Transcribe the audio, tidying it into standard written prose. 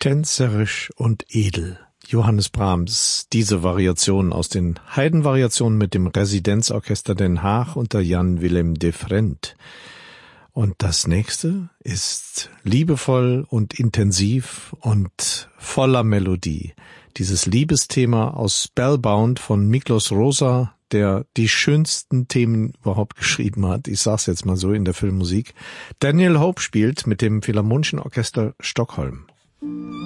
Tänzerisch und edel. Johannes Brahms, diese Variation aus den Haydn-Variationen mit dem Residenzorchester Den Haag unter Jan Willem de Frendt. Und das nächste ist liebevoll und intensiv und voller Melodie. Dieses Liebesthema aus Spellbound von Miklos Rozsa, der die schönsten Themen überhaupt geschrieben hat. Ich sag's jetzt mal so in der Filmmusik. Daniel Hope spielt mit dem Philharmonischen Orchester Stockholm.